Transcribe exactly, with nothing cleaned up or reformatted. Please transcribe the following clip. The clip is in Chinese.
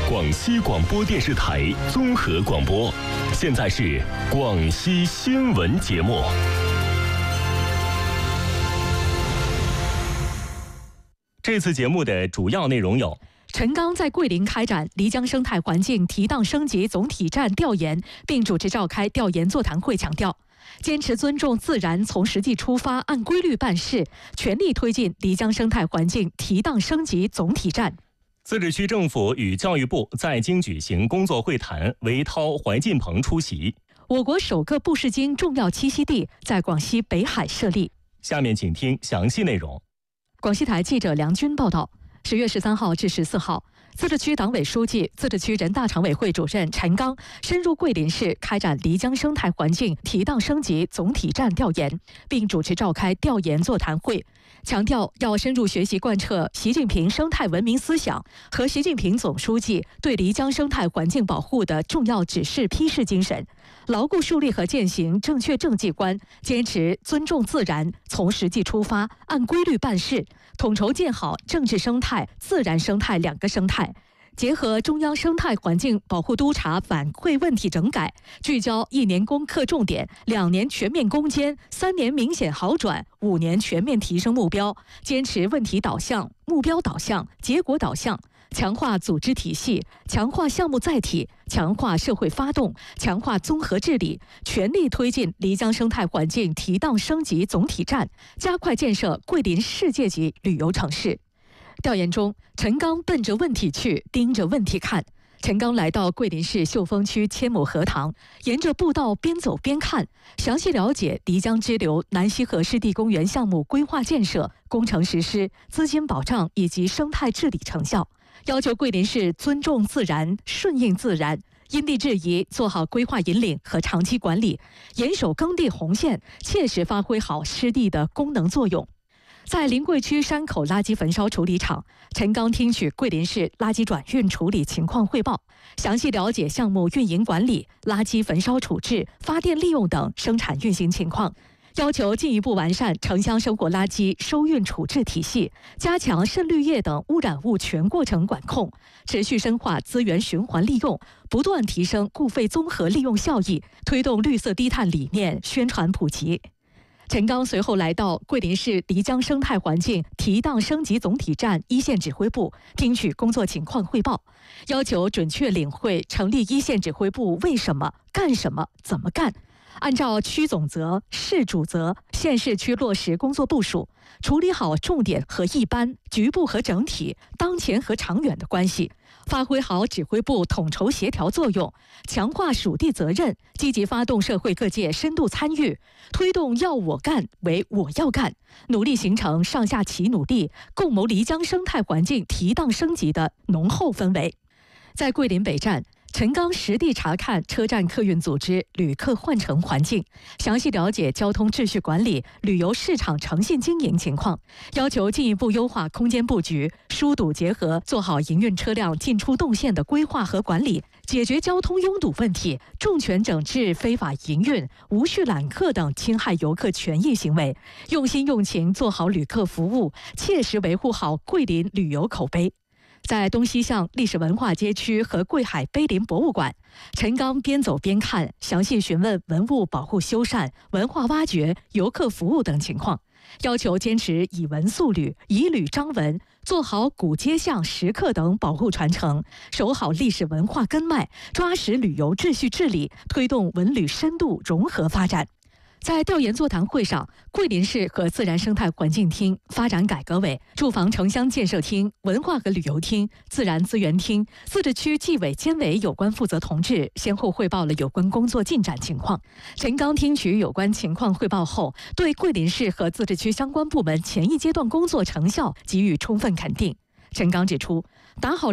广西广播电视台综合广播。现在是广西新闻节目。这次节目的主要内容有： 陈刚在桂林开展漓江生态环境提档升级总体战调研，并主持召开调研座谈会，强调坚持尊重自然，从实际出发，按规律办事，全力推进漓江生态环境提档升级总体战。 自治区政府与教育部在京举行工作会谈，韦涛、怀进鹏出席。 我国首个布氏鲸重要栖息地在广西北海设立。 下面请听详细内容。 广西台记者梁军报道，十月十三号至十四号，自治区党委书记、自治区人大常委会主任陈刚深入桂林市开展漓江生态环境提档升级总体战调研，并主持召开调研座谈会，强调要深入学习贯彻习近平生态文明思想和习近平总书记对漓江生态环境保护的重要指示批示精神，牢固树立和践行正确政绩观，坚持尊重自然，从实际出发，按规律办事，统筹建好政治生态、自然生态两个生态。结合中央生态环境保护督查反馈问题整改，聚焦一年攻克重点、两年全面攻坚、三年明显好转、五年全面提升目标，坚持问题导向、目标导向、结果导向，强化组织体系，强化项目载体，强化社会发动，强化综合治理，全力推进漓江生态环境提档升级总体战，加快建设桂林世界级旅游城市。调研中，陈刚奔着问题去，盯着问题看。陈刚来到桂林市秀峰区千亩荷塘，沿着步道边走边看，详细了解漓江支流南溪河湿地公园项目规划建设、工程实施、资金保障以及生态治理成效，要求桂林市尊重自然、顺应自然，因地制宜做好规划引领和长期管理，严守耕地红线，切实发挥好湿地的功能作用。在临桂区山口垃圾焚烧处理厂，陈刚听取桂林市垃圾转运处理情况汇报，详细了解项目运营管理、垃圾焚烧处置、发电利用等生产运行情况，要求进一步完善城乡生活垃圾收运处置体系，加强渗滤液等污染物全过程管控，持续深化资源循环利用，不断提升固废综合利用效益，推动绿色低碳理念宣传普及。陈刚随后来到桂林市漓江生态环境提档升级总体战一线指挥部，听取工作情况汇报，要求准确领会成立一线指挥部为什么、干什么、怎么干，按照区总责、市主责、县市区落实工作部署，处理好重点和一般、局部和整体、当前和长远的关系，发挥好指挥部统筹协调作用，强化属地责任，积极发动社会各界深度参与，推动要我干为我要干，努力形成上下齐努力，共谋漓江生态环境提档升级的浓厚氛围。在桂林北站，陈刚实地查看车站客运组织、旅客换乘环境，详细了解交通秩序管理、旅游市场诚信经营情况，要求进一步优化空间布局，疏堵结合，做好营运车辆进出动线的规划和管理，解决交通拥堵问题，重拳整治非法营运、无序揽客等侵害游客权益行为，用心用情做好旅客服务，切实维护好桂林旅游口碑。在东西向历史文化街区和桂海碑林博物馆，陈刚边走边看，详细询问文物保护修缮、文化挖掘、游客服务等情况，要求坚持以文塑旅、以旅彰文，做好古街巷石刻等保护传承，守好历史文化根脉，抓实旅游秩序治理，推动文旅深度融合发展。在调研座谈会上，桂林市和自然生态环境厅、发展改革委、住房城乡建设厅、文化和旅游厅、自然资源厅、自治区纪委监委有关负责同志先后汇报了有关工作进展情况。陈刚听取有关情况汇报后，对桂林市和自治区相关部门前一阶段工作成效给予充分肯定。陈刚指出，打好